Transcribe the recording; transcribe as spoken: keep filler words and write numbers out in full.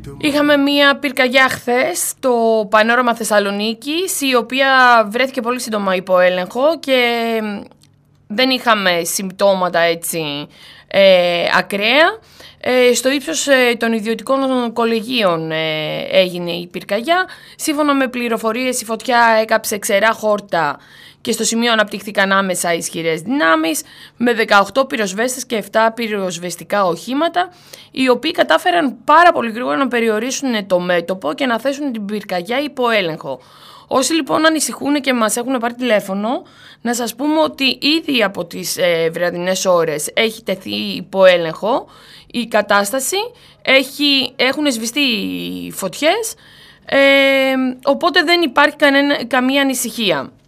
Είχαμε μία πυρκαγιά χθες στο Πανόραμα Θεσσαλονίκης, η οποία βρέθηκε πολύ σύντομα υπό έλεγχο και δεν είχαμε συμπτώματα έτσι ε, ακραία. Ε, στο ύψος ε, των ιδιωτικών κολεγίων ε, έγινε η πυρκαγιά. Σύμφωνα με πληροφορίες, η φωτιά έκαψε ξερά χόρτα και στο σημείο αναπτύχθηκαν άμεσα ισχυρές δυνάμεις με δεκαοκτώ πυροσβέστες και επτά πυροσβεστικά οχήματα, οι οποίοι κατάφεραν πάρα πολύ γρήγορα να περιορίσουν το μέτωπο και να θέσουν την πυρκαγιά υπό έλεγχο. Όσοι λοιπόν ανησυχούν και μας έχουν πάρει τηλέφωνο, να σας πούμε ότι ήδη από τις ε, βραδινές ώρες έχει τεθεί υπό έλεγχο η κατάσταση, έχει, έχουν σβηστεί οι φωτιές, ε, οπότε δεν υπάρχει κανένα, καμία ανησυχία.